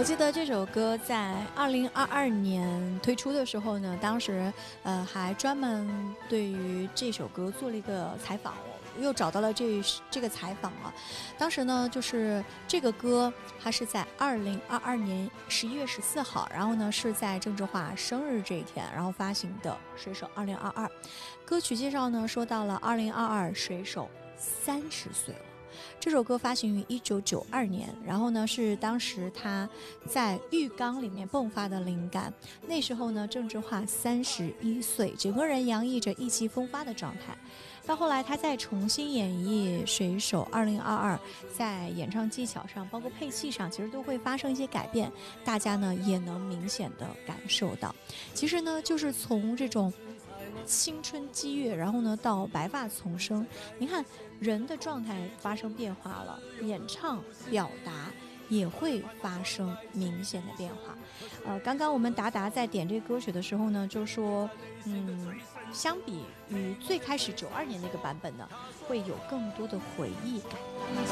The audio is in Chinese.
记得这首歌在2022年推出的时候呢，当时还专门对于这首歌做了一个采访，我又找到了这个采访啊。当时呢，就是这个歌它是在2022年11月14号，然后呢是在郑智化生日这一天，然后发行的《水手2022》。歌曲介绍呢说到了2022水手30岁了。这首歌发行于1992年，然后呢是当时他在浴缸里面迸发的灵感。那时候呢，郑智化31岁，整个人洋溢着意气风发的状态。到后来他再重新演绎《水手2022》，在演唱技巧上，包括配器上，其实都会发生一些改变，大家呢也能明显的感受到。其实呢，就是从这种青春激越，然后呢到白发丛生，你看人的状态发生变化了，演唱表达也会发生明显的变化。刚刚我们达达在点这个歌曲的时候呢，就说相比于最开始92年那个版本呢，会有更多的回忆感。